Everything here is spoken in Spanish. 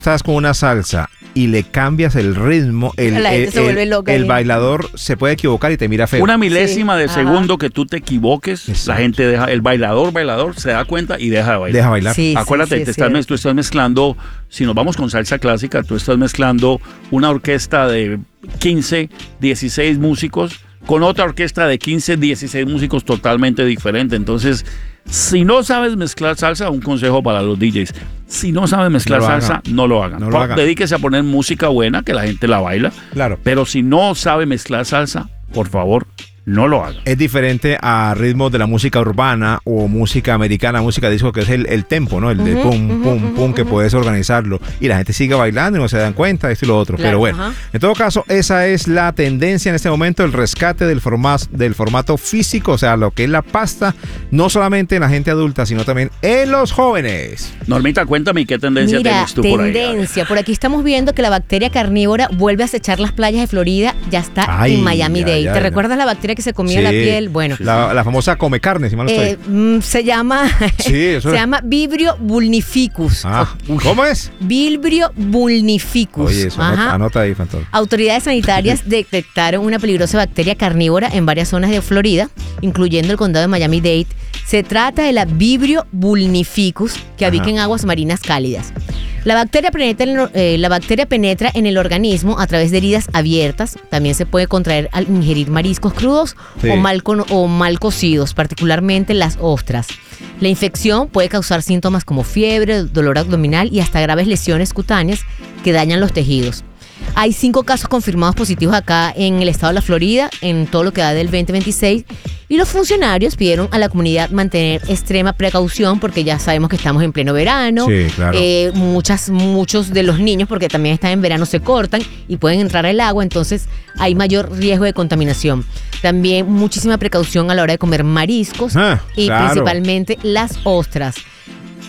estás con una salsa y le cambias el ritmo, La gente se vuelve loca el ahí. bailador se puede equivocar y te mira feo. Una milésima de Ajá. segundo que tú te equivoques, Exacto. la gente deja, el bailador se da cuenta y deja de bailar. Deja bailar. Sí, Acuérdate, sí, tú es cierto. estás mezclando, si nos vamos con salsa clásica, tú estás mezclando una orquesta de 15, 16 músicos con otra orquesta de 15, 16 músicos totalmente diferente. Entonces, si no sabes mezclar salsa, un consejo para los DJs. Si no sabes mezclar No lo salsa, hagan. no lo hagan. No lo hagan. Dedíquese a poner música buena, que la gente la baila. Claro. Pero si no sabe mezclar salsa, por favor, no lo hagan. Es diferente a ritmos de la música urbana o música americana, música disco, que es el tempo, ¿no? El de pum, pum, pum, que puedes organizarlo. Y la gente sigue bailando y no se dan cuenta, esto y lo otro. Claro, Pero bueno, ajá. en todo caso, esa es la tendencia en este momento, el rescate del formato físico, o sea, lo que es la pasta, no solamente en la gente adulta, sino también en los jóvenes. Normita, cuéntame qué tendencia Mira, tienes tú por ahí. tendencia. Por aquí estamos viendo que la bacteria carnívora vuelve a acechar las playas de Florida. Ya está Ay, en Miami-Dade. ay, ¿Te ay, recuerdas la bacteria que se comía Sí. la piel? Bueno, La famosa come carne, si mal no estoy. se llama Sí, eso se es. llama Vibrio vulnificus. Ah, ¿cómo es? Vibrio vulnificus. Oye, eso, Ajá. anota ahí, Fantor. Autoridades sanitarias detectaron una peligrosa bacteria carnívora en varias zonas de Florida, incluyendo el condado de Miami-Dade. Se trata de la Vibrio vulnificus, que habita en aguas marinas cálidas. La bacteria penetra en el organismo a través de heridas abiertas. También se puede contraer al ingerir mariscos crudos Sí. o mal cocidos, particularmente las ostras. La infección puede causar síntomas como fiebre, dolor abdominal y hasta graves lesiones cutáneas que dañan los tejidos. Hay 5 casos confirmados positivos acá en el estado de la Florida, en todo lo que da del 2026. Y los funcionarios pidieron a la comunidad mantener extrema precaución porque ya sabemos que estamos en pleno verano. Sí, claro. Muchos de los niños, porque también están en verano, se cortan y pueden entrar al agua, entonces hay mayor riesgo de contaminación. También muchísima precaución a la hora de comer mariscos Ah, y claro. principalmente las ostras.